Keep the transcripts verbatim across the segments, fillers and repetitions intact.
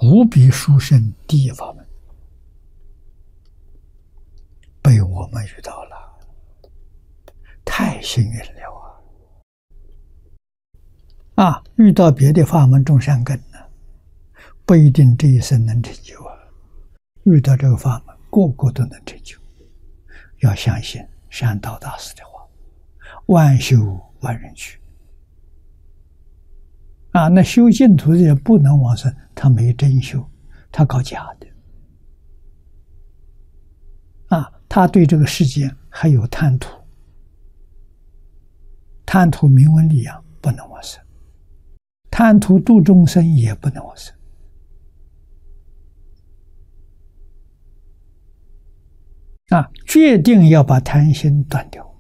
无比殊胜第一法门，被我们遇到了，太幸运了啊！啊，遇到别的法门种善根呢，不一定这一生能成就啊。遇到这个法门，个个都能成就。要相信善导大师的话：“万修万人去。”啊，那修净土的人不能往生，他没真修，他搞假的。啊，他对这个世界还有贪图，贪图名闻利养，不能往生；贪图度众生，也不能往生。啊，决定要把贪心断掉，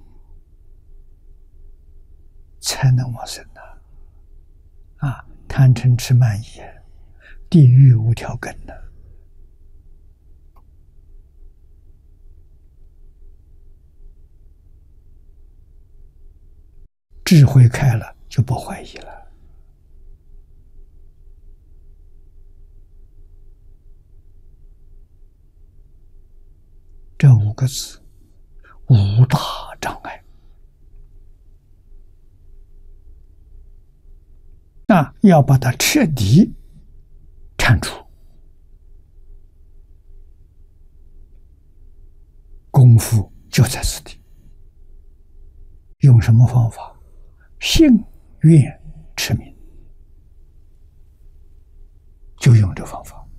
才能往生的。啊，贪嗔痴慢疑，地狱无条根的。智慧开了，就不怀疑了。这五个字，无大障碍。那要把它彻底铲除，功夫就在此地。用什么方法？信愿持名，就用这方法。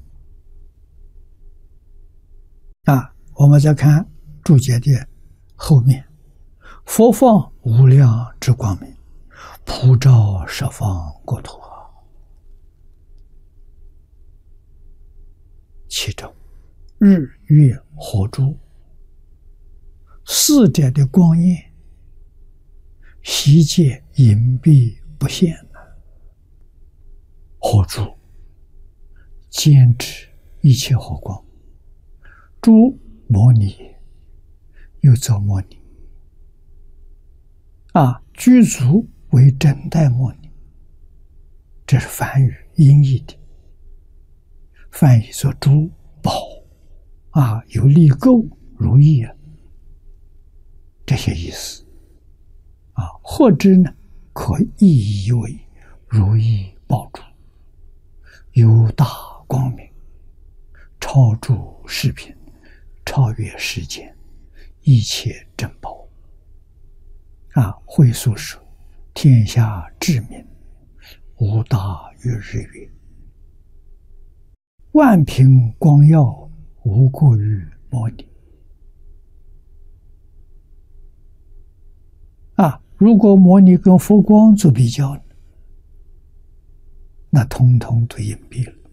啊，我们再看注解的后面：佛放无量之光明，普照十方国土。其中日月火珠四者的光焰，悉皆隐蔽不现了。火珠兼指一切火光，诸摩尼又作摩尼。啊，具足为真代摩尼，这是梵语音译的，翻译作珠宝啊，有力垢如意啊，这些意思啊，或者呢可意译为如意宝珠，有大光明，超诸世品，超越世间一切珍宝啊，会所说天下至明，无大于日月，万品光耀，无过于摩尼。啊，如果摩尼跟佛光做比较，那通通都隐蔽了。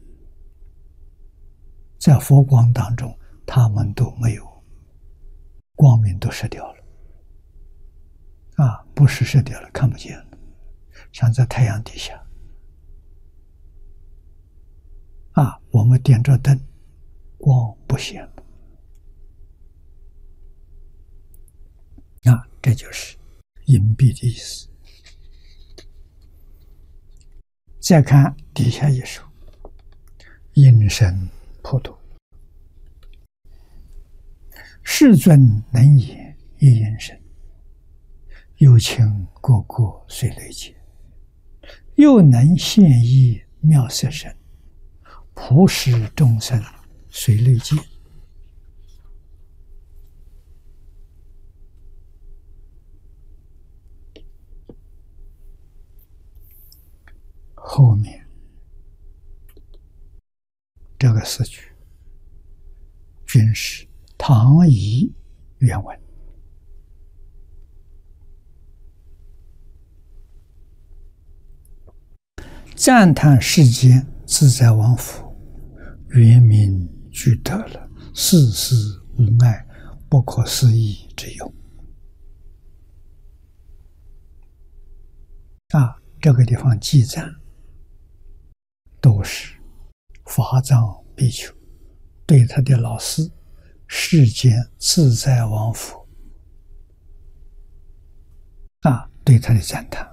在佛光当中，他们都没有光明，都失掉了。啊，不是失掉了，看不见了，像在太阳底下。啊，我们点着灯，光不显了。啊，这就是隐蔽的意思。再看底下一首：应身普度，世尊能言一应身，有情个个随类解，又能现一妙色身，普使众生随类解。后面这个四句均是唐译原文。赞叹世间自在王佛，圆明具得了世事无碍，不可思议之有。啊，这个地方记赞都是法藏比丘对他的老师世间自在王佛啊，对他的赞叹。